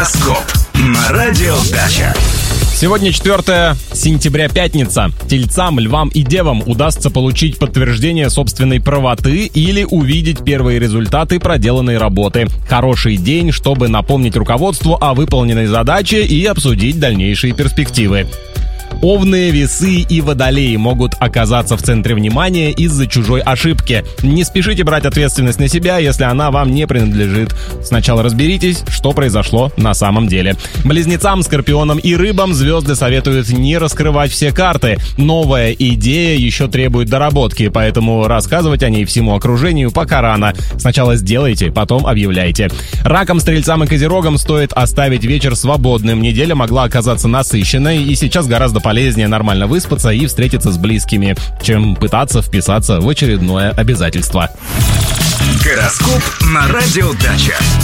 Гороскоп на Радио Дача. Сегодня 4 сентября, пятница. Тельцам, львам и девам удастся получить подтверждение собственной правоты или увидеть первые результаты проделанной работы. Хороший день, чтобы напомнить руководству о выполненной задаче и обсудить дальнейшие перспективы. Овны, весы и водолеи могут оказаться в центре внимания из-за чужой ошибки. Не спешите брать ответственность на себя, если она вам не принадлежит. Сначала разберитесь, что произошло на самом деле. Близнецам, скорпионам и рыбам звезды советуют не раскрывать все карты. Новая идея еще требует доработки, поэтому рассказывать о ней всему окружению пока рано. Сначала сделайте, потом объявляйте. Ракам, стрельцам и козерогам стоит оставить вечер свободным. Неделя могла оказаться насыщенной, и сейчас гораздо полезнее нормально выспаться и встретиться с близкими, чем пытаться вписаться в очередное обязательство. Гороскоп на Радио Дача.